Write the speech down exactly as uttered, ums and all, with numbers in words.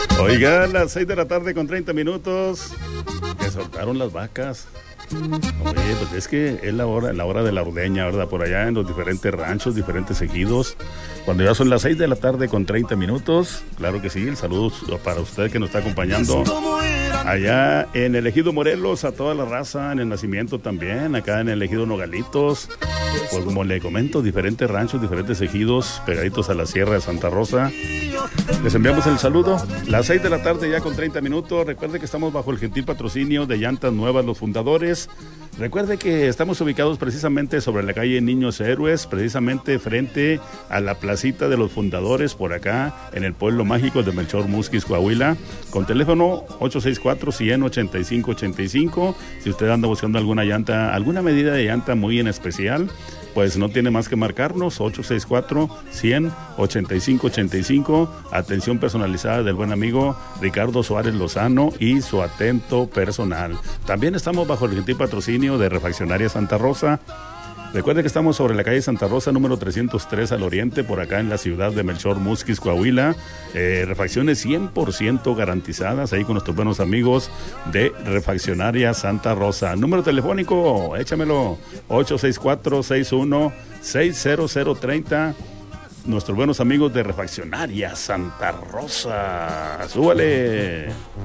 Oigan, las seis de la tarde con treinta minutos, que soltaron las vacas. Oye, pues es que es la hora, la hora de la ordeña, ¿verdad? Por allá en los diferentes ranchos, diferentes ejidos. Cuando ya son las seis de la tarde con treinta minutos, claro que sí, el saludo para usted que nos está acompañando allá en el ejido Morelos, a toda la raza, en el Nacimiento también, acá en el ejido Nogalitos. Pues como le comento, diferentes ranchos, diferentes ejidos pegaditos a la Sierra de Santa Rosa. Les enviamos el saludo. Las seis de la tarde ya con treinta minutos. Recuerde que estamos bajo el gentil patrocinio de Llantas Nuevas Los Fundadores. Recuerde que estamos ubicados precisamente sobre la calle Niños Héroes, precisamente frente a la placita de los Fundadores, por acá en el pueblo mágico de Melchor Musquis, Coahuila, con teléfono ocho seis cuatro, cien, ochenta y cinco ochenta y cinco. Si usted anda buscando alguna llanta, alguna medida de llanta muy en especial, pues no tiene más que marcarnos, ocho seis cuatro, cien, ochenta y cinco ochenta y cinco. Atención personalizada del buen amigo Ricardo Suárez Lozano y su atento personal. También estamos bajo el gentil patrocinio de Refaccionaria Santa Rosa. Recuerde que estamos sobre la calle Santa Rosa, número trescientos tres al oriente, por acá en la ciudad de Melchor Musquis, Coahuila. Eh, refacciones cien por ciento garantizadas, ahí con nuestros buenos amigos de Refaccionaria Santa Rosa. Número telefónico, échamelo, ocho seis cuatro, seis uno, seis cero cero tres cero. Nuestros buenos amigos de Refaccionaria Santa Rosa. ¡Súbale!